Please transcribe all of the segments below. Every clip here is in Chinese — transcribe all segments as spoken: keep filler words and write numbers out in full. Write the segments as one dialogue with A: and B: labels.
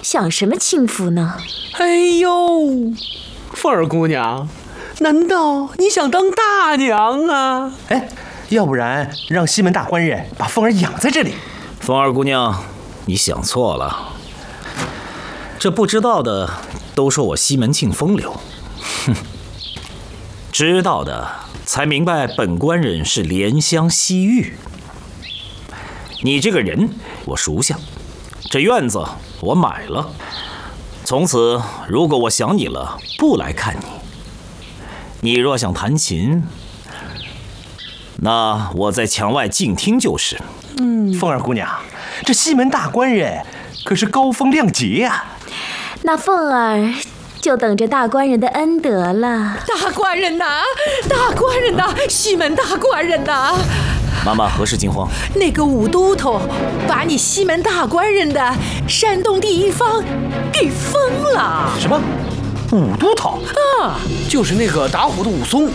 A: 享什么清福呢？
B: 哎呦，凤儿姑娘，难道你想当大娘啊？
C: 哎，要不然让西门大官人把凤儿养在这里。
D: 凤儿姑娘，你想错了。这不知道的都说我西门庆风流，哼，知道的才明白本官人是怜香惜玉。你这个人我熟悉，这院子我买了，从此如果我想你了，不来看你。你若想弹琴，那我在墙外静听就是。
C: 嗯，凤儿姑娘，这西门大官人可是高风亮节呀。
A: 那凤儿就等着大官人的恩德了。
E: 大官人呐，大官人呐，西门大官人呐！
D: 妈妈何事惊慌？
E: 那个武都头把你西门大官人的山东第一方给封了。
C: 什么？武都头？
E: 啊，
B: 就是那个打虎的武松。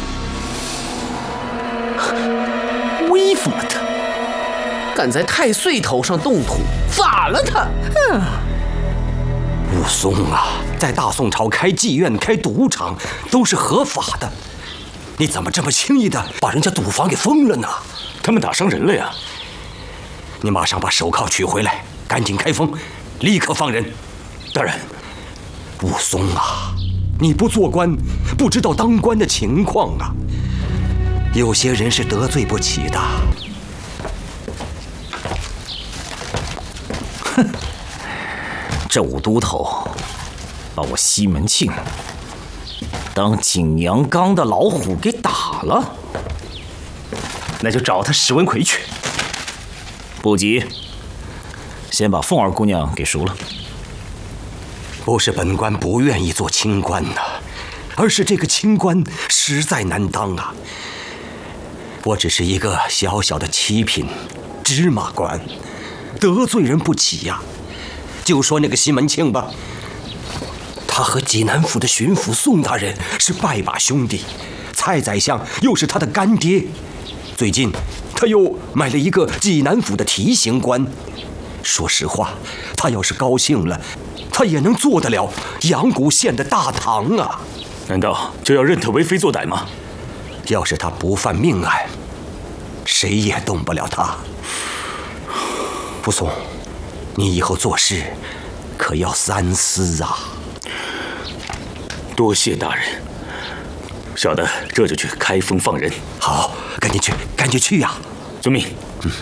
C: 威风了他！
B: 敢在太岁头上动土，法了他！
E: 嗯。
F: 武松啊，在大宋朝开妓院、开赌场都是合法的，你怎么这么轻易的把人家赌坊给封了呢？
G: 他们打伤人了呀！
F: 你马上把手铐取回来，赶紧开封，立刻放人。
G: 大人，
F: 武松啊，你不做官，不知道当官的情况啊。有些人是得罪不起的。
D: 哼。这武都头把我西门庆当景阳冈的老虎给打了，
C: 那就找他史文奎去。
D: 不急，先把凤儿姑娘给赎了。
F: 不是本官不愿意做清官呐，而是这个清官实在难当啊。我只是一个小小的七品芝麻官，得罪人不起呀。就说那个西门庆吧，他和济南府的巡抚宋大人是拜把兄弟，蔡宰相又是他的干爹。最近他又买了一个济南府的提刑官。说实话，他要是高兴了，他也能做得了阳谷县的大堂啊。
G: 难道就要认他为非作歹吗？
F: 要是他不犯命案，谁也动不了他。武松，你以后做事可要三思啊！
G: 多谢大人，小的这就去开封放人。
F: 好，赶紧去，赶紧去呀！
G: 遵命。嗯。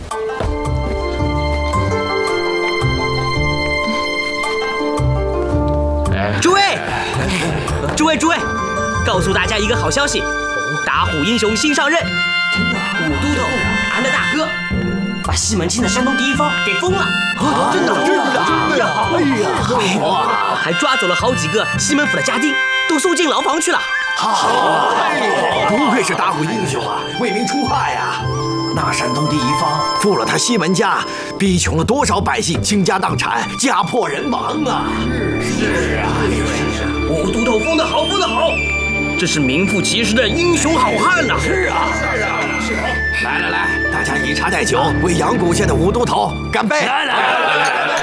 H: 诸位，诸位，诸位，告诉大家一个好消息，打虎英雄新上任，武都头俺的大哥。把西门庆的山东第一方给封了！
F: 啊，真的，真的，真的！哎呀，
H: 哇，还抓走了好几个西门府的家丁，都送进牢房去了。
I: 好，不愧是打虎英雄啊，为民除害呀！那山东第一方富了他西门家，逼穷了多少百姓，倾家荡产，家破人亡啊！
H: 是是啊，武都头封得好，封得好，这是名副其实的英雄好汉呐！
I: 是啊，是啊，是啊！来来来，大家以茶代酒，为阳谷县的武都头干杯！
H: 来来来来来！